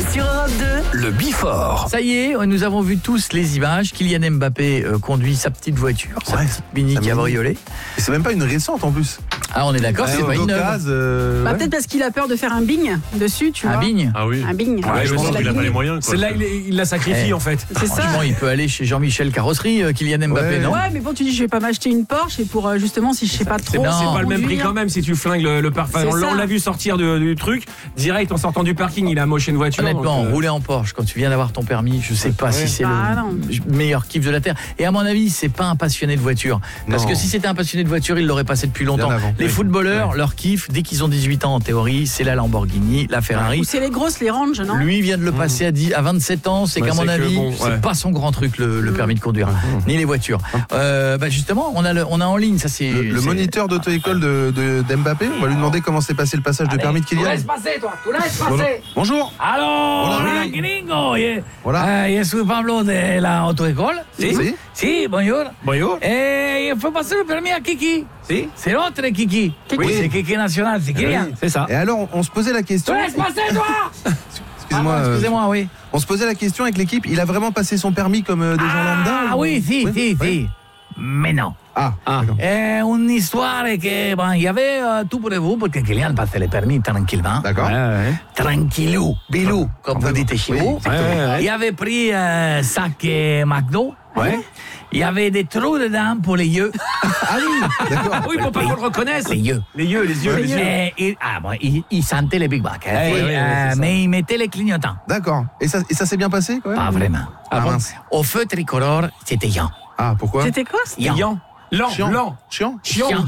sur Europe 2. Le Bifort. Ça y est, nous avons vu tous les images. Kylian Mbappé conduit sa petite voiture, sa petite Mini cabriolet. Et c'est même pas une récente en plus. Ah, on est d'accord, c'est pas une neuve. Peut-être parce qu'il a peur de faire un bing dessus, tu vois. Un bigne. Ah oui. Un bing. Ouais, je pense qu'il n'a pas les moyens. C'est là il la sacrifie en fait. C'est ça. Franchement, il peut aller chez Jean-Michel Carrosserie, Kylian Mbappé, non? Ouais, mais bon, tu dis, je vais pas m'acheter une Porsche et pour justement, si je sais pas trop. C'est pas le même prix quand même si tu flingues le parfum. On l'a vu sortir du truc, direct en sortant du parking, il a amoché une voiture. Honnêtement, rouler en Porsche quand tu viens d'avoir ton permis, je sais pas si c'est le meilleur kiff de la Terre. Et à mon avis, c'est pas un passionné de voiture. Parce que si c'était un passionné de voiture, il l'aurait passé depuis longtemps. Les footballeurs, leur kiff, dès qu'ils ont 18 ans en théorie, c'est la Lamborghini, la Ferrari. Ou c'est les grosses, les Range, non? Lui vient de le passer à 27 ans, c'est qu'à mon avis, c'est pas son grand truc le permis de conduire, ni les voitures. Justement, on a en ligne, ça c'est le moniteur d'auto-école d'Mbappé. On va lui demander comment s'est passé le passage de permis de Kylian. Tu laisses passer, toi. Tu laisses passer. Bonjour. Alors, gringo, je suis Pablo de la auto-école. Si, bonjour. Et il faut passer le permis à Kiki. Si. C'est l'autre Kiki. Oui, c'est Kiki National, c'est Kylian. C'est ça. Et alors, on se posait la question. Tu laisses passer, toi. Excusez-moi, oui. On se posait la question avec l'équipe. Il a vraiment passé son permis comme des gens lambda? Ah oui, si. Mais non. C'est une histoire que, il y avait tout pour vous, parce que Kylian passait le permis tranquillement. D'accord. Tranquillou, bilou, comme vous dites chez vous. Il avait pris un sac McDo. Il y avait des trous dedans pour les yeux. Ah oui, d'accord. Oui, pour pas qu'on le reconnaisse. Les yeux. Les yeux. Il sentait les Big Mac. Mais il mettait les clignotants. D'accord. Et ça s'est bien passé quand même? Pas vraiment. Mince. Au feu tricolore, c'était Yan. Ah, pourquoi? C'était quoi? Yan. Chiant.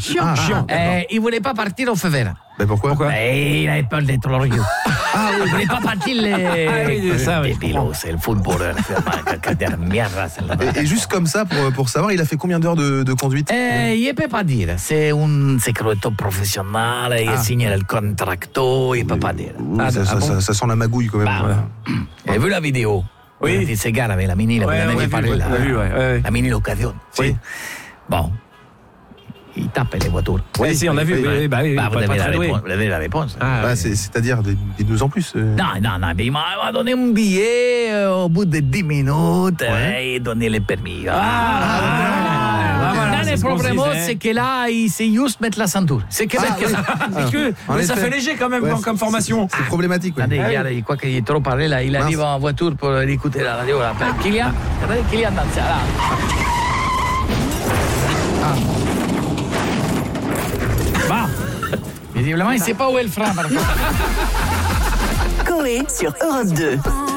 Il voulait pas partir au feu vert. Mais pourquoi? Il avait peur d'être glorieux. Il voulait pas partir les pilotes, c'est le footballeur. Et juste comme ça, pour savoir, il a fait combien d'heures de conduite? Il ne peut pas dire. C'est un secreto professionnel. Il signe le contracto. Il ne peut pas dire. Ça sent la magouille quand même. Vous avez vu la vidéo? Oui. Il se gare avec la Mini, vous en avez parlé là. La Mini Location. Oui. Bon. Il tape les voitures. Oui, si, on a vu. Vous avez la réponse. C'est-à-dire, dites-nous en plus. Non, mais il m'a donné un billet au bout de 10 minutes et donné le permis. Le problème, c'est que là, il sait juste mettre la ceinture. C'est que mais ça fait léger quand même comme formation. C'est problématique. Il croit qu'il est trop parlé là. Il arrive en voiture pour écouter la radio. Kylian, regardez Kylian dans ça là. Visiblement, il ne sait pas où est le frein. Coé sur Europe 2.